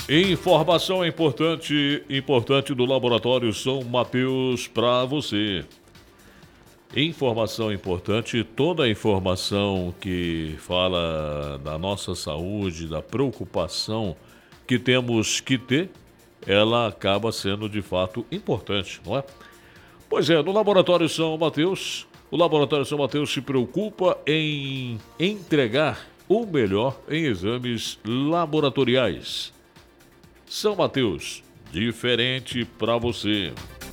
Informação importante do Laboratório São Mateus para você. Informação importante, toda a informação que fala da nossa saúde, da preocupação que temos que ter, ela acaba sendo de fato importante, não é? Pois é, no Laboratório São Mateus, o Laboratório São Mateus se preocupa em entregar o melhor em exames laboratoriais. São Mateus, diferente para você.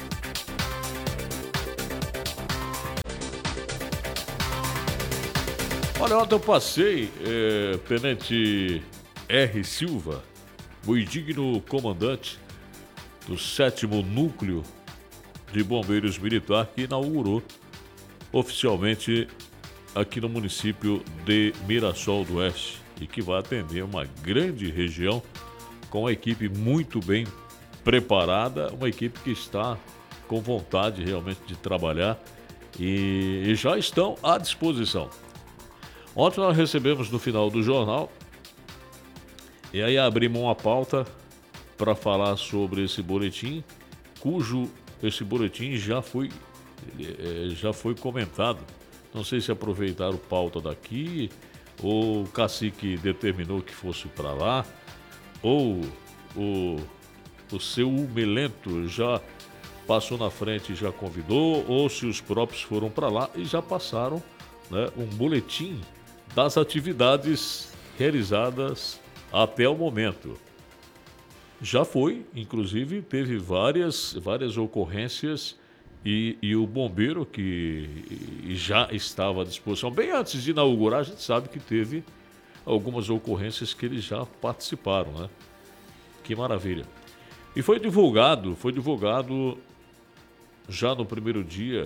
Olha, ontem eu passei, Tenente R. Silva, o indigno comandante do 7º Núcleo de Bombeiros Militar, que inaugurou oficialmente aqui no município de Mirassol do Oeste e que vai atender uma grande região com uma equipe muito bem preparada, uma equipe que está com vontade realmente de trabalhar e já estão à disposição. Ontem nós recebemos no final do jornal e aí abrimos uma pauta para falar sobre esse boletim, esse boletim já foi comentado. Não sei se aproveitaram pauta daqui ou o cacique determinou que fosse para lá, ou o seu Melento já passou na frente e já convidou, ou se os próprios foram para lá e já passaram, né, um boletim das atividades realizadas até o momento. Já foi, inclusive, teve várias ocorrências e o bombeiro que já estava à disposição, bem antes de inaugurar, a gente sabe que teve algumas ocorrências que eles já participaram, né? Que maravilha. E foi divulgado já no primeiro dia,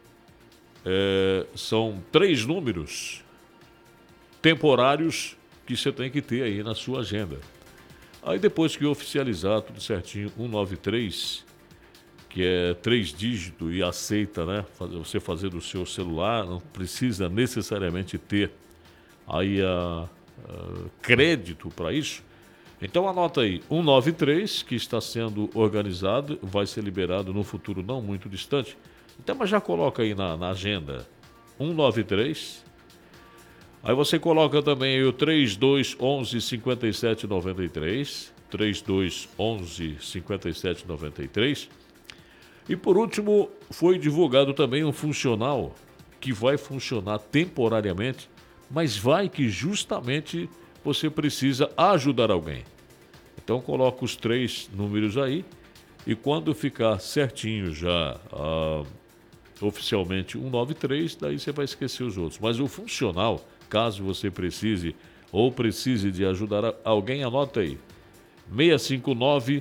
são 3 números temporários que você tem que ter aí na sua agenda. Aí depois que oficializar tudo certinho, 193, que é 3 dígitos e aceita, né? Você fazer do seu celular, não precisa necessariamente ter aí crédito para isso. Então anota aí, 193, que está sendo organizado, vai ser liberado no futuro não muito distante. Então, mas já coloca aí na agenda, 193. Aí você coloca também aí o 3211 5793, 3211 5793. E por último, foi divulgado também um funcional que vai funcionar temporariamente, mas vai que justamente você precisa ajudar alguém. Então coloca os 3 números aí e quando ficar certinho já oficialmente 193, daí você vai esquecer os outros. Mas o funcional, caso você precise ou precise de ajudar alguém, anota aí. 659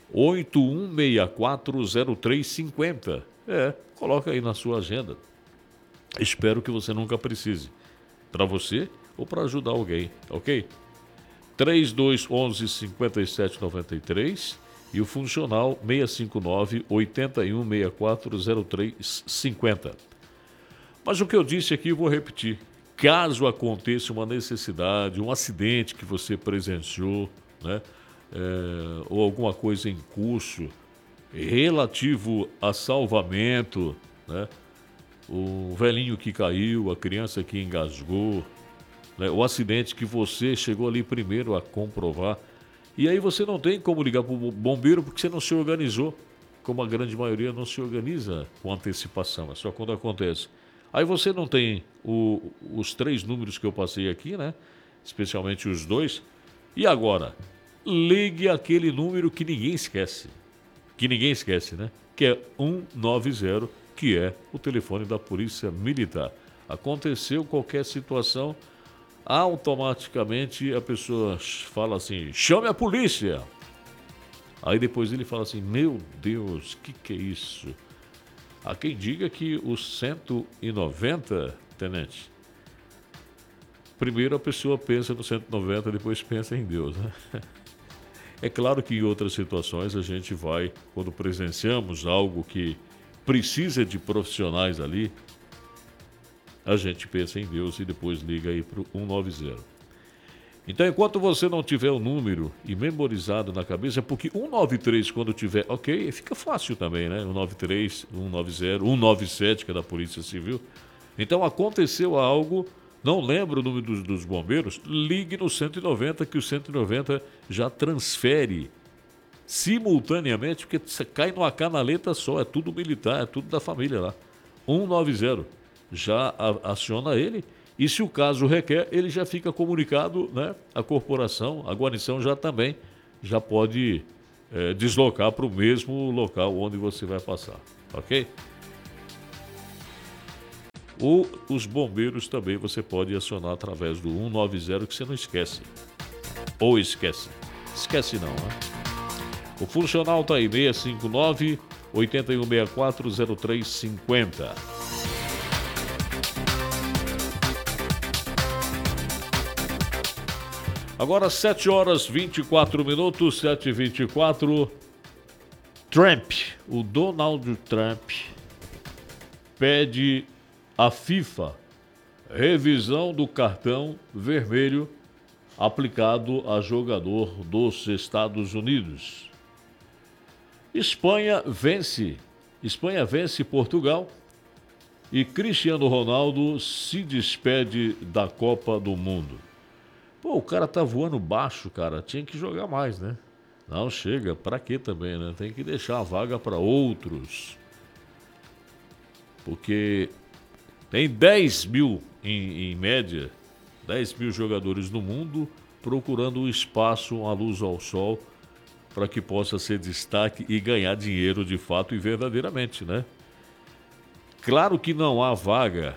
81640350. Coloca aí na sua agenda. Espero que você nunca precise. Para você ou para ajudar alguém, ok? 3211 5793 e o funcional 659 81640350. Mas o que eu disse aqui eu vou repetir. Caso aconteça uma necessidade, um acidente que você presenciou, né? Ou alguma coisa em curso relativo a salvamento, né? O velhinho que caiu, a criança que engasgou, né? O acidente que você chegou ali primeiro a comprovar. E aí você não tem como ligar para o bombeiro porque você não se organizou. Como a grande maioria não se organiza com antecipação, é só quando acontece. Aí você não tem os 3 números que eu passei aqui, né? Especialmente os 2. E agora? Ligue aquele número que ninguém esquece. Que ninguém esquece, né? Que é 190, que é o telefone da Polícia Militar. Aconteceu qualquer situação, automaticamente a pessoa fala assim, chame a polícia. Aí depois ele fala assim, meu Deus, que é isso? Há quem diga que o 190, tenente, primeiro a pessoa pensa no 190, depois pensa em Deus, né? É claro que em outras situações a gente vai, quando presenciamos algo que precisa de profissionais ali, a gente pensa em Deus e depois liga aí para o 190. Então, enquanto você não tiver o número e memorizado na cabeça, porque 193, quando tiver, ok, fica fácil também, né? 193, 190, 197, que é da Polícia Civil. Então, aconteceu algo, não lembro o número dos bombeiros, ligue no 190, que o 190 já transfere simultaneamente, porque você cai numa canaleta só, é tudo militar, é tudo da família lá. 190, já aciona ele. E se o caso requer, ele já fica comunicado, né? A corporação, a guarnição já também, já pode deslocar para o mesmo local onde você vai passar, ok? Ou os bombeiros também você pode acionar através do 190, que você não esquece. Ou esquece. Esquece não, né? O funcional tá aí, 659 8164 0350. Agora 7 horas 24 minutos, 7h24. Trump, o Donald Trump, pede à FIFA revisão do cartão vermelho aplicado a jogador dos Estados Unidos. Espanha vence Portugal e Cristiano Ronaldo se despede da Copa do Mundo. Pô, o cara tá voando baixo, cara. Tinha que jogar mais, né? Não, chega. Pra quê também, né? Tem que deixar a vaga para outros. Porque tem 10 mil, em média, 10 mil jogadores no mundo procurando um espaço, uma luz ao sol, para que possa ser destaque e ganhar dinheiro de fato e verdadeiramente, né? Claro que não há vaga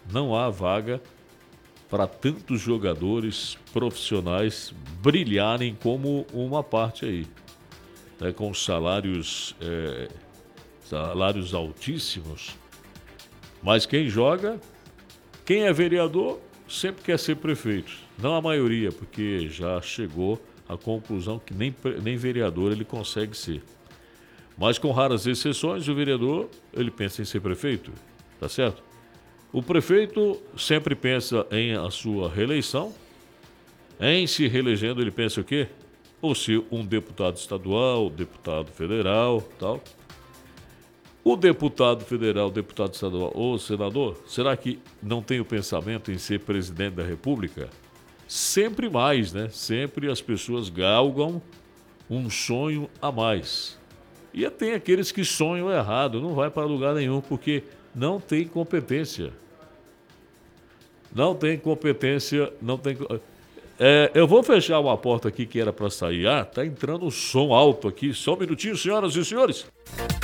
para tantos jogadores profissionais brilharem como uma parte aí, né, com salários altíssimos. Mas quem joga, quem é vereador, sempre quer ser prefeito. Não a maioria, porque já chegou à conclusão que nem vereador ele consegue ser. Mas com raras exceções, o vereador, ele pensa em ser prefeito, tá certo? O prefeito sempre pensa em a sua reeleição. Em se reelegendo, ele pensa o quê? Ou se um deputado estadual, deputado federal, tal. O deputado federal, deputado estadual ou senador, será que não tem o pensamento em ser presidente da República? Sempre mais, né? Sempre as pessoas galgam um sonho a mais. E tem aqueles que sonham errado, não vai para lugar nenhum, porque não tem competência. Não tem competência, não tem... eu vou fechar uma porta aqui que era para sair. Tá entrando um som alto aqui. Só um minutinho, senhoras e senhores.